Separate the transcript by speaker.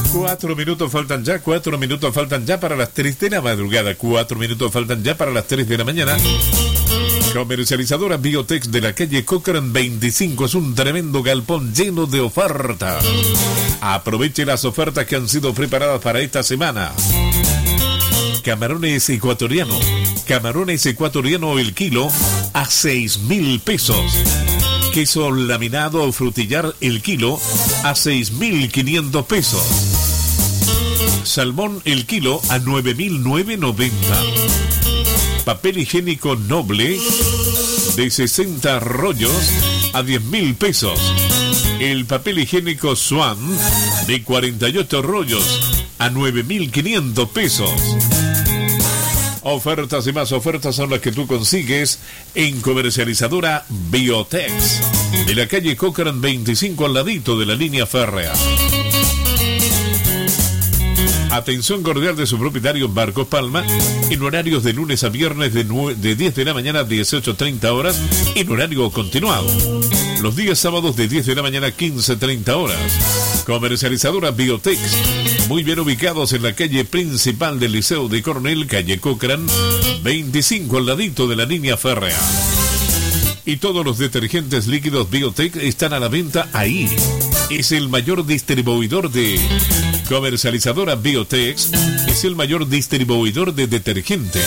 Speaker 1: 4 minutos faltan ya, 4 minutos faltan ya para las 3 de la madrugada, 4 minutos faltan ya para las 3 de la mañana. Comercializadora Biotex de la calle Cochrane 25 es un tremendo galpón lleno de ofertas. Aproveche las ofertas que han sido preparadas para esta semana. Camarones ecuatoriano el kilo a 6.000 pesos. Queso laminado o frutillar el kilo a 6.500 pesos. Salmón el kilo a 9.990. Papel higiénico noble de 60 rollos a 10.000 pesos. El papel higiénico Swan de 48 rollos a 9.500 pesos. Ofertas y más ofertas son las que tú consigues en Comercializadora Biotex de la calle Cochrane 25 al ladito de la línea férrea. Atención cordial de su propietario Barcos Palma en horarios de lunes a viernes de 10 de la mañana a 18:30 horas en horario continuado. Los días sábados de 10 de la mañana a 15:30 horas. Comercializadora Biotex, muy bien ubicados en la calle principal del Liceo de Coronel, calle Cochrane 25 al ladito de la línea férrea. Y todos los detergentes líquidos Biotex están a la venta ahí. Es el mayor distribuidor de Comercializadora Biotex, es el mayor distribuidor de detergentes.